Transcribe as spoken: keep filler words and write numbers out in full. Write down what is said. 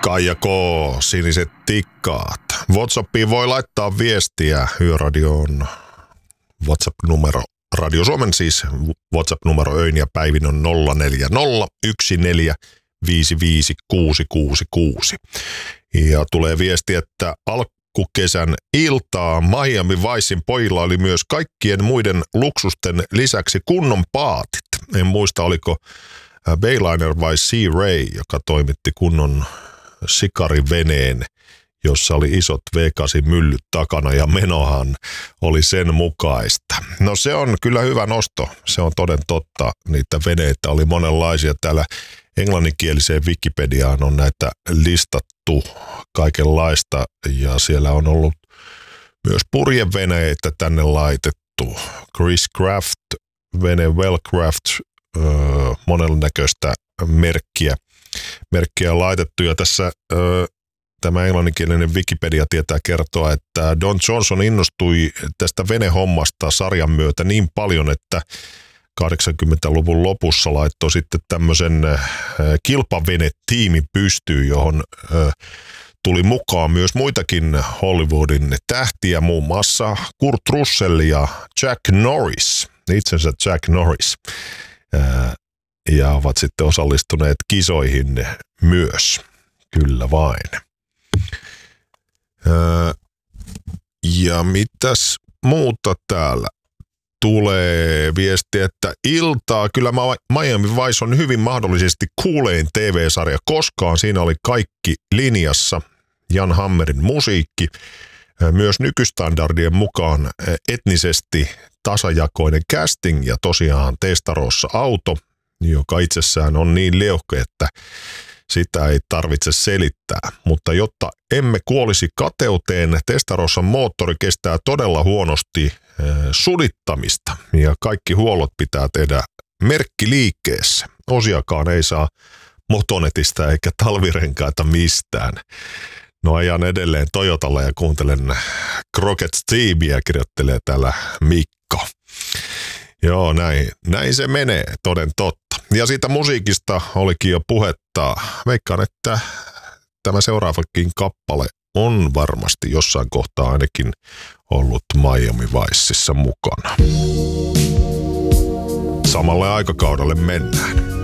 Kaija K, siniset tikkaat. WhatsAppiin voi laittaa viestiä. Yöradion WhatsApp-numero. Radio Suomen siis WhatsApp-numero öin ja päivin on nolla neljä nolla yksi neljä viisi viisi kuusi kuusi kuusi. Ja tulee viesti, että alkukesän iltaa Miami Vicein pojilla oli myös kaikkien muiden luksusten lisäksi kunnon paatit. En muista, oliko Bayliner vai Sea Ray, joka toimitti kunnon sikariveneen, jossa oli isot V kahdeksan myllyt takana ja menohan oli sen mukaista. No se on kyllä hyvä nosto, se on toden totta. Niitä veneitä oli monenlaisia. Täällä englanninkieliseen Wikipediaan on näitä listattu kaikenlaista ja siellä on ollut myös purjeveneitä tänne laitettu. Chris Craft, vene Wellcraft, öö, monennäköistä merkkiä, merkkiä laitettu ja tässä öö, tämä englanninkielinen Wikipedia tietää kertoa, että Don Johnson innostui tästä venehommasta sarjan myötä niin paljon, että kahdeksankymmentäluvun lopussa laittoi sitten tämmöisen kilpavenetiimin pystyyn, johon tuli mukaan myös muitakin Hollywoodin tähtiä, muun muassa Kurt Russell ja Jack Norris, itsensä Jack Norris, ja ovat sitten osallistuneet kisoihin myös, kyllä vain. Ja mitäs muuta täällä tulee viesti, että iltaa, kyllä Miami Vice on hyvin mahdollisesti kuulein T V-sarja koskaan. Siinä oli kaikki linjassa, Jan Hammerin musiikki, myös nykystandardien mukaan etnisesti tasajakoinen casting ja tosiaan Testarossa auto, joka itsessään on niin leuhke, että sitä ei tarvitse selittää, mutta jotta emme kuolisi kateuteen, Testarosan moottori kestää todella huonosti äh, sudittamista ja kaikki huollot pitää tehdä merkkiliikkeessä. Osiakaan ei saa motonetista eikä talvirenkaita mistään. No ajan edelleen Toyotalla ja kuuntelen Crockett Steamia, kirjoittelee täällä Mikko. Joo, näin, näin se menee, toden totta. Ja siitä musiikista olikin jo puhetta. Veikkaan, että tämä seuraavakin kappale on varmasti jossain kohtaa ainakin ollut Miami Viceissa mukana. Samalle aikakaudelle mennään.